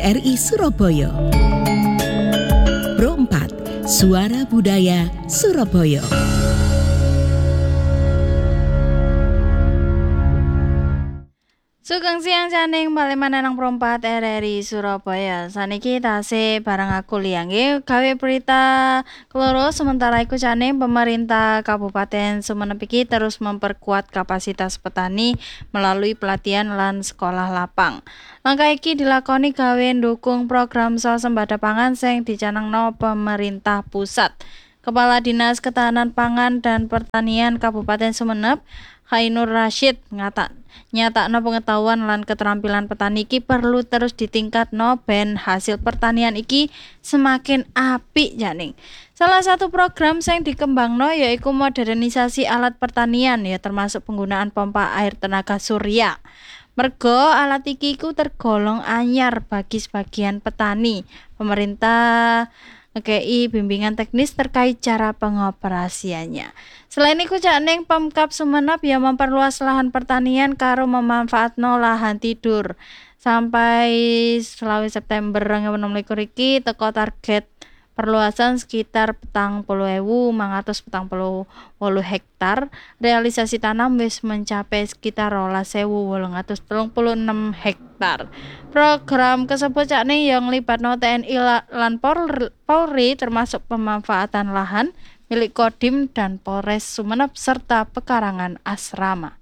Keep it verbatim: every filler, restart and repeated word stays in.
R I Surabaya. Pro empat, Suara Budaya Surabaya. Sugeng siang janing bali maneh nang Pro empat R R I Surabaya. Saniki tasih bareng aku Liang nggih gawe berita keloro. Sementara iku janing pemerintah Kabupaten Sumenep iki terus memperkuat kapasitas petani melalui pelatihan lan sekolah lapang. Langkah iki dilakoni gawe ndukung program swasembada pangan sing dicanangno pemerintah pusat. Kepala Dinas Ketahanan Pangan dan Pertanian Kabupaten Sumenep, Khairul Rasyid ngatak nyatakno pengetahuan lan keterampilan petani iki perlu terus ditingkatno ben hasil pertanian iki semakin apik janing. Salah satu program sing dikembangno yaiku modernisasi alat pertanian ya termasuk penggunaan pompa air tenaga surya. Mergo alat iki ku tergolong anyar bagi sebagian petani. Pemerintah ngekei bimbingan teknis terkait cara pengoperasiannya. Selain itu janing Pemkab Sumenep ya memperluas lahan pertanian karo memanfaatno lahan tidur. Sampai selawe September dua ribu enam belas iki teko target perluasan sekitar petang puluh ewu mang atus petang puluh wolu hektar. Realisasi tanam wis mencapai sekitar rolas ewu wolung atus telung puluh enam hektar. Program tersebut jakne yang libatno T N I lan Polri termasuk pemanfaatan lahan milik Kodim dan Polres Sumenep serta pekarangan asrama.